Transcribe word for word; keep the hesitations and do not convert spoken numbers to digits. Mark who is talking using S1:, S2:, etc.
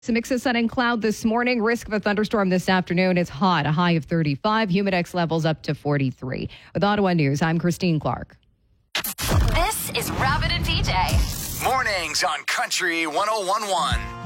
S1: It's a mix of sun and cloud this morning. Risk of a thunderstorm this afternoon. It's hot, a high of thirty-five. Humidex levels up to forty-three. With Ottawa News, I'm Christine Clark.
S2: This is Rabbit and P J.
S3: Mornings on Country one oh one point one.